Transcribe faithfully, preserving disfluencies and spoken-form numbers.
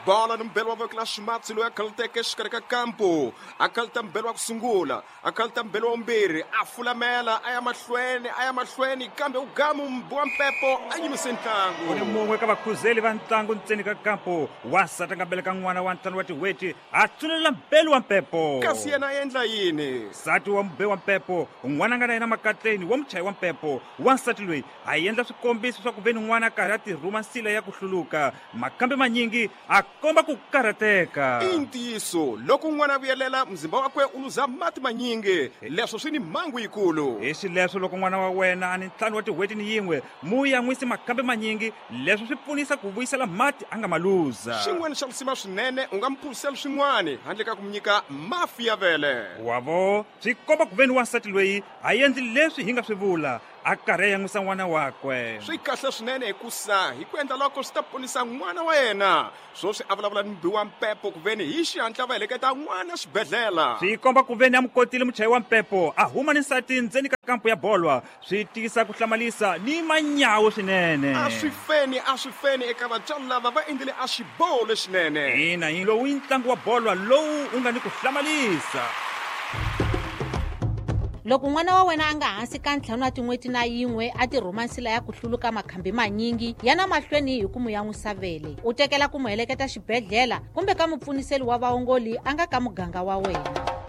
bola no mbelo wa vokela ximatsi loyi a khaluteke exikarhi ka kampo a khaluta mbelo wa ku sungula a khaluta mbelo wa vumbirhi a fulamela a ya mahlweni a ya mahlweni kambe ugamu mbowa mpepo a yimise ntlangu. Ku ni mun'we ka vakhuzeli va ntlangu ntseni ka kampo wasati a nga beleka n'wana wa ntlhanu wa tiweti a tsulelela mbelo wa mpepo. Kasi yena a endla yini? Nsati wa mbe wa mpepo n'wana a nga na yena makatleni wa muchayi wa mpepo wansati loyi a endla swikombiso swa ku veni n'wana a karhi a tirhuma nsila ya ku hluluka makambe manyingi a komba ku karhateka. I ntiyiso loko n'wana a vuyelela mzimba wakwe u luza mati manyingi leswo swi ni mhangu yikulu. Hi xileswo loko n'wana wa wena a ni ntlhanu wa tiweti ni yin'we mu ya n'wisi makambe manyingi leswi swi pfunisa ku vuyisela mati a nga maluza. Xin'wana xa lusima swinene u nga mi phurisela swin'wana handle ka ku mi nyika mafi ya vele. Wavo swi komba ku veni wansati loyi a endli leswi hi nga swi vula a karhi a yan'wisa n'wana wakwe. Swi kahle swinene hikusa hi ku endla loko swi ta ponisa n'wana wa yena swoswi a vulavula ni mbiwa mpepo ku veni hi xihatla va heleketa n'wana xibedhlela. Swi komba ku veni a mukotile muchayi wa mpepo a huma ni nsati ndzeni ka kampo ya bolwa swi tisa ku hlamalisa ni manyawu swinene. A swi feni a swi feni eka vatswari lava va endlile a xiboho lexinene. Ina hi lowu i ntlangu wa bolwa lowu u nga ni ku hlamalisa. Loko n'wana wa wena a nga hansi ka ntlhanu wa tin'weti na yin'we a tirhuma nsila ya ku hluluka makhambi manyingi yana mahlweni hi ku mu yan'wisa vele u tekela ku mu heleketa xibedhlela kumbe ka mupfuniseli wa vaongoli a nga ka muganga wa wena.